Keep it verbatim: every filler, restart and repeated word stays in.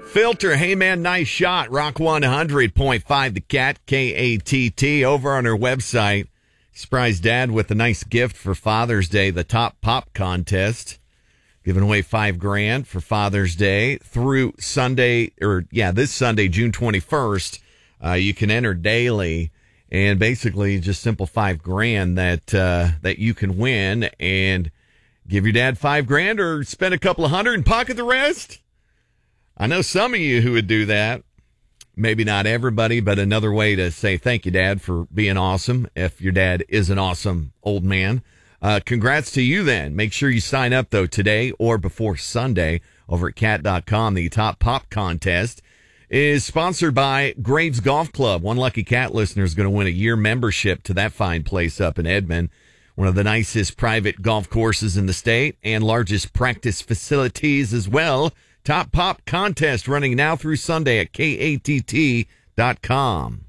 Filter, hey man, nice shot. Rock one hundred point five The Cat, K A T T. Over on our website, surprise dad with a nice gift for Father's Day, the Top Pop Contest. Giving away five grand for Father's Day through Sunday, or yeah, this Sunday, June twenty-first. Uh, you can enter daily, and basically just simple five grand that uh, that you can win, and give your dad five grand, or spend a couple of hundred and pocket the rest. I know some of you who would do that. Maybe not everybody, but another way to say thank you, Dad, for being awesome. If your dad is an awesome old man. Uh, congrats to you then. Make sure you sign up, though, today or before Sunday over at cat dot com. The Top Pop Contest is sponsored by Graves Golf Club. One lucky Cat listener is going to win a year membership to that fine place up in Edmond. One of the nicest private golf courses in the state and largest practice facilities as well. Top Pop Contest running now through Sunday at K A T T dot com.